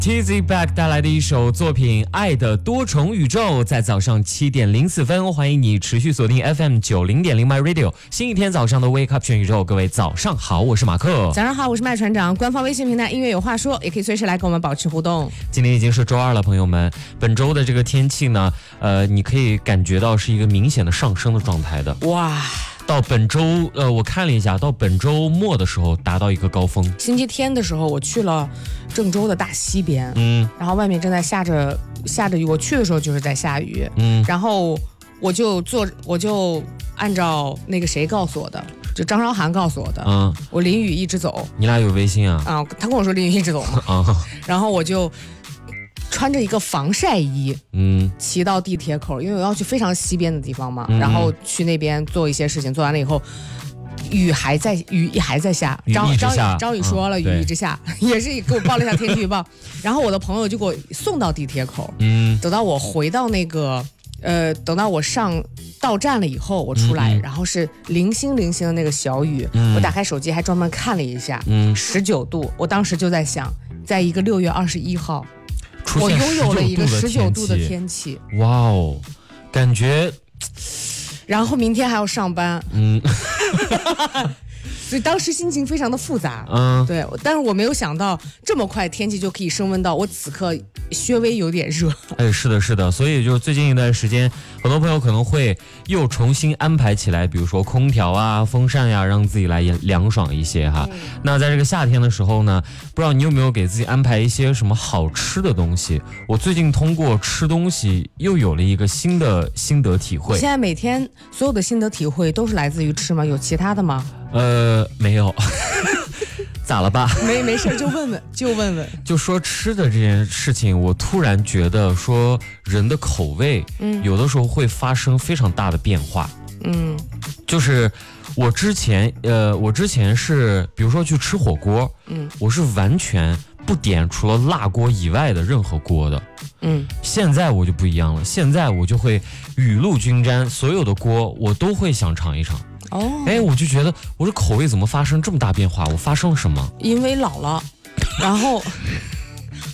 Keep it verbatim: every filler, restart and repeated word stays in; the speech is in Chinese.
Tizzy Bac 带来的一首作品《爱的多重宇宙》，在早上七点零四分，欢迎你持续锁定 F M 九零点零 My Radio， 新一天早上的 Wake Up 全宇宙，各位早上好，我是马克。 早上好，我是麦船长。官方微信平台音乐有话说，也可以随时来跟我们保持互动。 今天已经是周二了，朋友们，本周的这个天气呢，呃，你可以感觉到是一个明显的上升的状态的。 哇！ 到本周，呃，我看了一下，到本周末的时候达到一个高峰。 星期天的时候，我去了郑州的大西边， 嗯， 然后外面正在下着下着雨，我去的时候就是在下雨， 嗯， 然后我就做，我就按照那个谁告诉我的，就张韶涵告诉我的， 嗯， 我淋雨一直走。 你俩有微信啊？ 啊，他跟我说淋雨一直走嘛， 啊， 然后我就穿着一个防晒衣， 嗯， 骑到地铁口，因为我要去非常西边的地方嘛， 嗯、 然后去那边做一些事情，做完了以后，雨还在，雨还在下， 雨一直下， 张宇说了， 嗯、 雨一直下，也是给我报了一下天气预报，然后我的朋友就给我送到地铁口， 嗯， 等到我回到那个，呃，等到我上到站了以后，我出来，嗯、然后是零星零星的那个小雨，嗯、我打开手机还专门看了一下，嗯，十九度，我当时就在想，在一个六月二十一号。我拥有了一个十九度的天气， 哇哦，感觉， 然后明天还要上班， 嗯， 所以当时心情非常的复杂， 嗯， 对，但是我没有想到这么快天气就可以升温到我此刻稍微有点热。 哎，是的，是的，所以就最近一段时间，很多朋友可能会又重新安排起来，比如说空调啊、风扇呀、啊，让自己来凉爽一些哈。嗯、那在这个夏天的时候呢，不知道你有没有给自己安排一些什么好吃的东西？我最近通过吃东西又有了一个新的心得体会。 现在每天所有的心得体会都是来自于吃吗？有其他的吗？ 呃，没有。咋了吧？ 没没事，就问问，就问问。 就说吃的这件事情，我突然觉得说人的口味，嗯，有的时候会发生非常大的变化。嗯，就是我之前，呃，我之前是，比如说去吃火锅，嗯，我是完全不点除了辣锅以外的任何锅的。嗯，现在我就不一样了，现在我就会雨露均沾，所有的锅我都会想尝一尝。哦，哎，我就觉得我这口味怎么发生这么大变化？我发生了什么？ 因为老了，然后